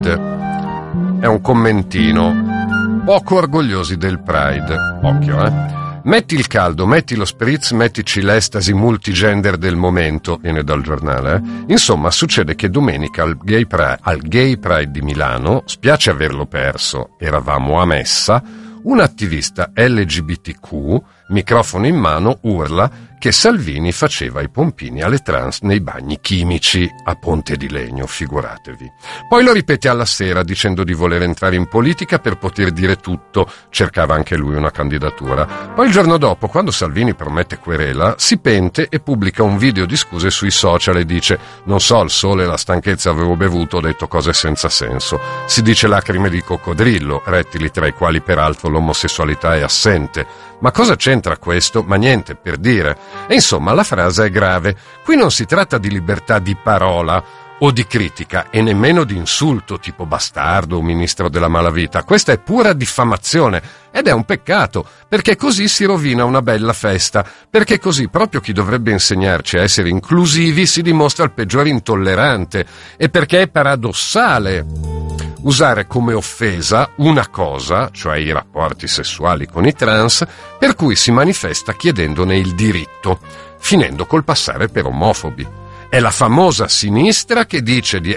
È un commentino. Poco orgogliosi del Pride. Occhio, Metti il caldo, metti lo spritz, mettici l'estasi multigender del momento, viene dal giornale. Insomma, succede che domenica al Gay Pride di Milano, spiace averlo perso, eravamo a messa, un attivista LGBTQ, microfono in mano, urla che Salvini faceva i pompini alle trans nei bagni chimici a Ponte di Legno, figuratevi. Poi lo ripete alla sera dicendo di voler entrare in politica per poter dire tutto, cercava anche lui una candidatura. Poi il giorno dopo, quando Salvini promette querela, si pente e pubblica un video di scuse sui social e dice: non so, il sole e la stanchezza avevo bevuto, ho detto cose senza senso. Si dice lacrime di coccodrillo, rettili tra i quali peraltro l'omosessualità è assente. Ma cosa c'entra questo? Ma niente, per dire. E insomma, la frase è grave. Qui non si tratta di libertà di parola o di critica e nemmeno di insulto tipo bastardo o ministro della malavita. Questa è pura diffamazione ed è un peccato, perché così si rovina una bella festa, perché così proprio chi dovrebbe insegnarci a essere inclusivi si dimostra il peggiore intollerante e perché è paradossale usare come offesa una cosa, cioè i rapporti sessuali con i trans, per cui si manifesta chiedendone il diritto, finendo col passare per omofobi. È la famosa sinistra che dice di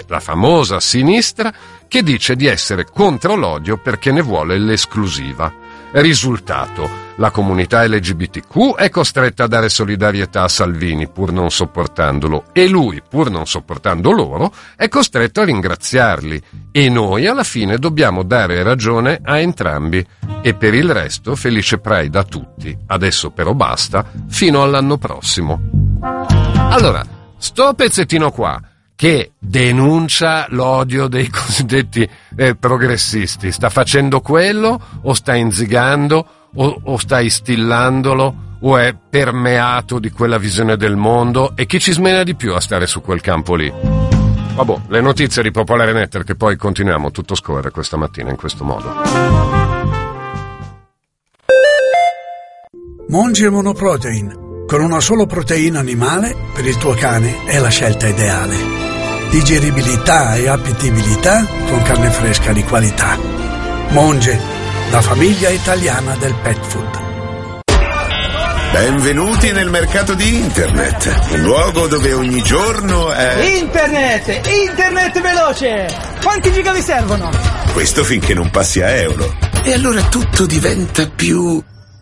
essere contro l'odio perché ne vuole l'esclusiva. Risultato: la comunità LGBTQ è costretta a dare solidarietà a Salvini pur non sopportandolo e lui, pur non sopportando loro, è costretto a ringraziarli e noi alla fine dobbiamo dare ragione a entrambi. E per il resto felice Pride a tutti. Adesso però basta, fino all'anno prossimo. Allora, sto pezzettino qua che denuncia l'odio dei cosiddetti progressisti, sta facendo quello o sta inzigando o sta instillandolo o è permeato di quella visione del mondo? E chi ci smena di più a stare su quel campo lì? Vabbè, le notizie di Popolare Network, che poi continuiamo, tutto scorre questa mattina in questo modo. Monge Monoprotein. Con una sola proteina animale, per il tuo cane è la scelta ideale. Digeribilità e appetibilità con carne fresca di qualità. Monge, la famiglia italiana del pet food. Benvenuti nel mercato di Internet, un luogo dove ogni giorno è... Internet veloce! Quanti giga vi servono? Questo finché non passi a euro. E allora tutto diventa più...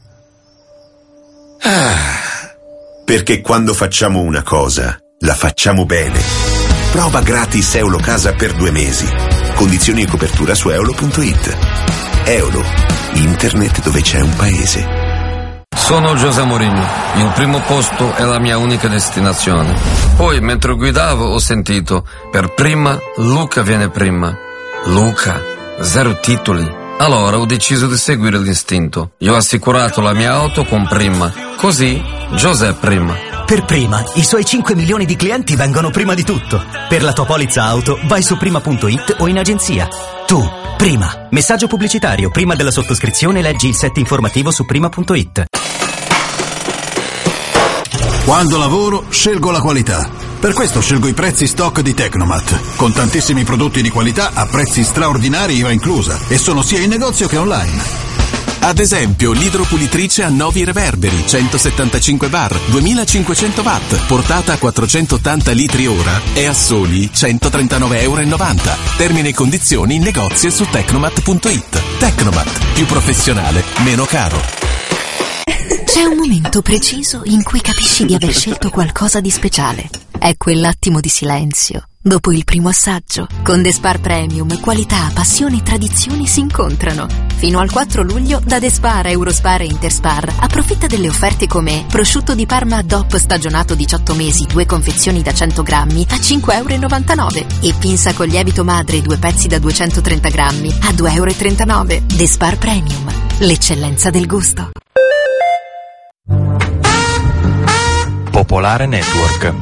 Perché quando facciamo una cosa, la facciamo bene. Prova gratis Eolo Casa per 2 mesi. Condizioni e copertura su eolo.it. Eolo, internet dove c'è un paese. Sono José Mourinho. Il primo posto è la mia unica destinazione. Poi, mentre guidavo, ho sentito: per prima, Luca viene prima. Luca, 0 titoli. Allora ho deciso di seguire l'istinto. Io ho assicurato la mia auto con Prima. Così, José prima. Per Prima, i suoi 5 milioni di clienti vengono prima di tutto. Per la tua polizza auto, vai su prima.it o in agenzia. Tu, Prima. Messaggio pubblicitario. Prima della sottoscrizione leggi il set informativo su prima.it. Quando lavoro, scelgo la qualità. Per questo scelgo i prezzi stock di Tecnomat, con tantissimi prodotti di qualità a prezzi straordinari, IVA inclusa, e sono sia in negozio che online. Ad esempio, l'idropulitrice a Novi Reverberi, 175 bar, 2500 watt, portata a 480 litri ora, è a soli €139,90. Termini e condizioni in negozio su tecnomat.it. Tecnomat, più professionale, meno caro. C'è un momento preciso in cui capisci di aver scelto qualcosa di speciale. È quell'attimo di silenzio dopo il primo assaggio. Con The Spar Premium, qualità, passione e tradizioni si incontrano. Fino al 4 luglio da The Spar, Eurospar e Interspar approfitta delle offerte come prosciutto di Parma DOP stagionato 18 mesi, 2 confezioni da 100 grammi a €5,99 e pinza con lievito madre 2 pezzi da 230 grammi a €2,39. The Spar Premium, l'eccellenza del gusto. Popolare Network.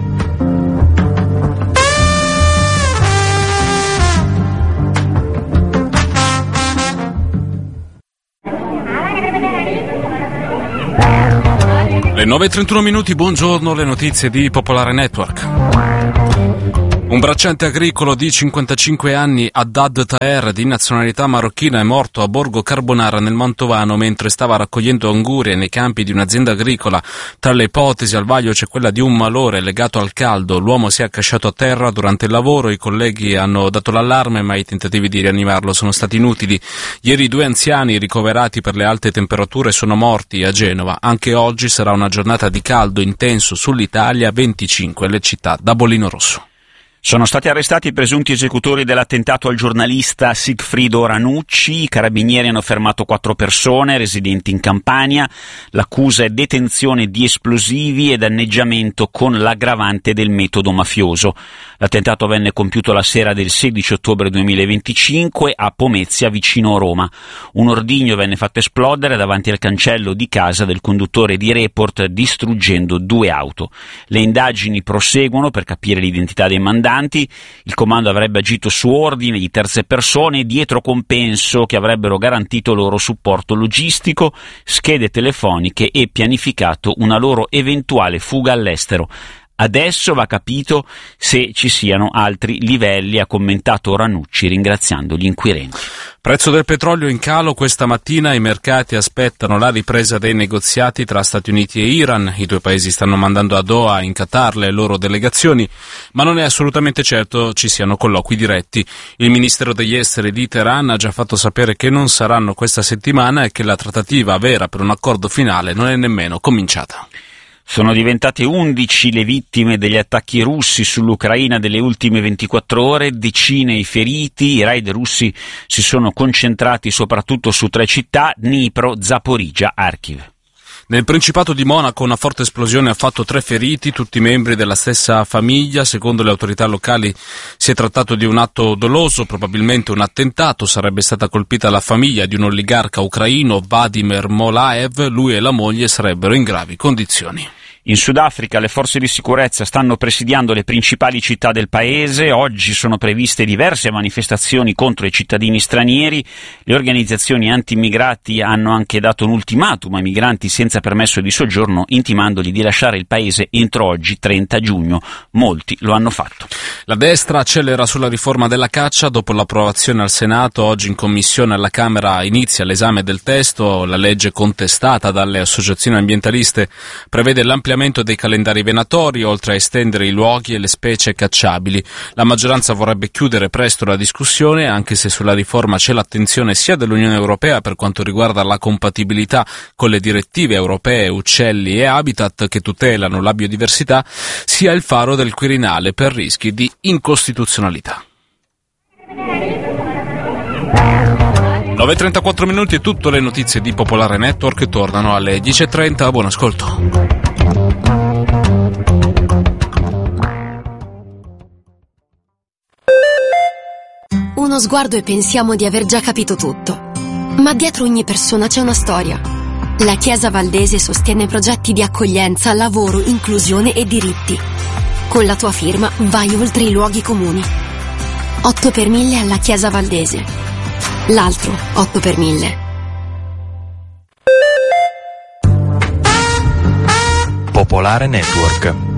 Le 9:31 minuti, buongiorno, le notizie di Popolare Network. Un bracciante agricolo di 55 anni, Haddad Taher, di nazionalità marocchina, è morto a Borgo Carbonara nel Mantovano mentre stava raccogliendo angurie nei campi di un'azienda agricola. Tra le ipotesi al vaglio c'è quella di un malore legato al caldo. L'uomo si è accasciato a terra durante il lavoro, i colleghi hanno dato l'allarme ma i tentativi di rianimarlo sono stati inutili. Ieri 2 anziani ricoverati per le alte temperature sono morti a Genova. Anche oggi sarà una giornata di caldo intenso sull'Italia, 25 le città da bollino rosso. Sono stati arrestati i presunti esecutori dell'attentato al giornalista Sigfrido Ranucci. I carabinieri hanno fermato 4 persone residenti in Campania. L'accusa è detenzione di esplosivi e danneggiamento con l'aggravante del metodo mafioso. L'attentato venne compiuto la sera del 16 ottobre 2025 a Pomezia, vicino Roma. Un ordigno venne fatto esplodere davanti al cancello di casa del conduttore di Report, distruggendo 2 auto. Le indagini proseguono per capire l'identità dei mandanti. Il comando avrebbe agito su ordine di terze persone dietro compenso che avrebbero garantito loro supporto logistico, schede telefoniche e pianificato una loro eventuale fuga all'estero. Adesso va capito se ci siano altri livelli, ha commentato Ranucci ringraziando gli inquirenti. Prezzo del petrolio in calo questa mattina, i mercati aspettano la ripresa dei negoziati tra Stati Uniti e Iran. I 2 paesi stanno mandando a Doha, in Qatar, le loro delegazioni, ma non è assolutamente certo ci siano colloqui diretti. Il ministero degli esteri di Teheran ha già fatto sapere che non saranno questa settimana e che la trattativa vera per un accordo finale non è nemmeno cominciata. Sono diventate 11 le vittime degli attacchi russi sull'Ucraina delle ultime 24 ore, decine i feriti. I raid russi si sono concentrati soprattutto su 3 città, Dnipro, Zaporizhzhia, Kharkiv. Nel Principato di Monaco una forte esplosione ha fatto 3 feriti, tutti membri della stessa famiglia. Secondo le autorità locali si è trattato di un atto doloso, probabilmente un attentato. Sarebbe stata colpita la famiglia di un oligarca ucraino, Vladimir Molaev. Lui e la moglie sarebbero in gravi condizioni. In Sudafrica le forze di sicurezza stanno presidiando le principali città del paese. Oggi sono previste diverse manifestazioni contro i cittadini stranieri. Le organizzazioni anti-immigrati hanno anche dato un ultimatum ai migranti senza permesso di soggiorno, intimandoli di lasciare il paese entro oggi, 30 giugno. Molti lo hanno fatto. La destra accelera sulla riforma della caccia. Dopo l'approvazione al Senato, oggi in commissione alla Camera inizia l'esame del testo. La legge contestata dalle associazioni ambientaliste prevede l'ampliamento dei calendari venatori, oltre a estendere i luoghi e le specie cacciabili. La maggioranza vorrebbe chiudere presto la discussione, anche se sulla riforma c'è l'attenzione sia dell'Unione Europea per quanto riguarda la compatibilità con le direttive europee Uccelli e Habitat che tutelano la biodiversità, sia il faro del Quirinale per rischi di incostituzionalità. 9:34 minuti e tutte le notizie di Popolare Network tornano alle 10:30. Buon ascolto. Uno sguardo e pensiamo di aver già capito tutto. Ma dietro ogni persona c'è una storia. La Chiesa Valdese sostiene progetti di accoglienza, lavoro, inclusione e diritti. Con la tua firma vai oltre i luoghi comuni. 8 per 1000 alla Chiesa Valdese. L'altro 8 per 1000. Popolare Network.